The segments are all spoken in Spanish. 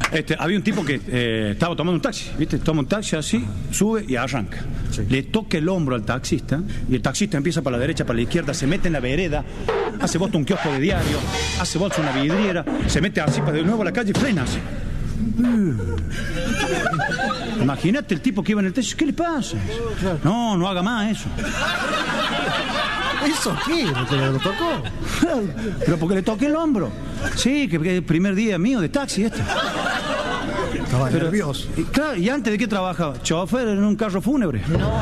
Había un tipo que estaba tomando un taxi, ¿viste? Toma un taxi así, sube y arranca. Sí. Le toca el hombro al taxista y el taxista empieza para la derecha, para la izquierda, se mete en la vereda, hace bolsa un kiosco de diario, hace bolsa una vidriera, se mete así para de nuevo a la calle y frena así. Imagínate el tipo que iba en el taxi, ¿qué le pasa? Claro. No haga más eso. ¿Eso qué? ¿Porque lo tocó? Pero porque le toqué el hombro. Sí, que es el primer día mío de taxi Estaba nervioso. Claro, ¿y antes de qué trabajaba? Chofer en un carro fúnebre.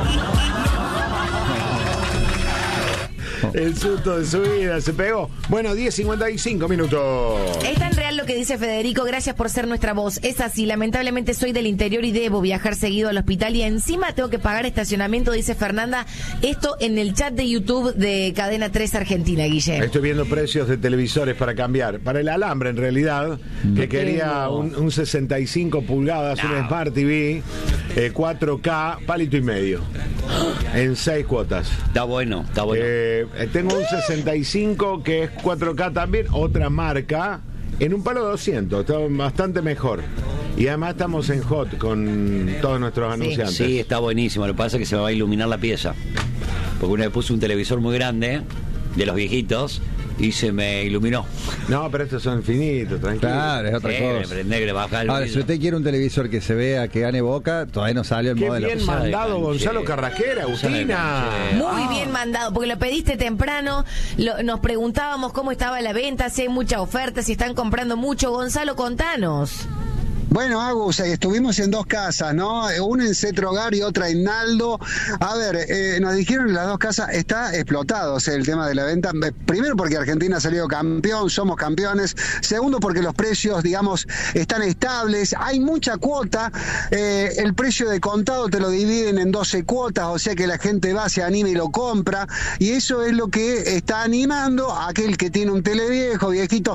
El susto de su vida se pegó. Bueno, 10:55 minutos. Es tan real lo que dice Federico. Gracias por ser nuestra voz. Es así, lamentablemente soy del interior y debo viajar seguido al hospital y encima tengo que pagar estacionamiento, dice Fernanda. Esto en el chat de YouTube de Cadena 3 Argentina, Guille. Estoy viendo precios de televisores para cambiar. Para el alambre, en realidad, que quería un 65 pulgadas, un Smart TV, 4K, palito y medio. En 6 cuotas. Está bueno. Tengo un 65 que es 4K también, otra marca, en un palo 200, está bastante mejor. Y además estamos en hot con todos nuestros anunciantes. Sí, está buenísimo. Lo que pasa es que se me va a iluminar la pieza. Porque una vez puse un televisor muy grande, de los viejitos, y se me iluminó. No, pero estos son infinitos, tranquilo. Claro, es otra cosa. Bajar ahora, si usted quiere un televisor que se vea, que gane Boca, todavía no sale el modelo. Qué bien mandado Gonzalo Carrasquera, Agustina. Muy bien mandado, porque lo pediste temprano, nos preguntábamos cómo estaba la venta, si hay mucha oferta, si están comprando mucho. Gonzalo, contanos. Bueno, Agus, estuvimos en 2 casas, ¿no? Una en Cetro Hogar y otra en Naldo. A ver, nos dijeron que las 2 casas está explotado, o sea, el tema de la venta. Primero porque Argentina ha salido campeón, somos campeones. Segundo porque los precios, digamos, están estables. Hay mucha cuota. El precio de contado te lo dividen en 12 cuotas, o sea que la gente va, se anima y lo compra. Y eso es lo que está animando a aquel que tiene un tele viejo, viejito.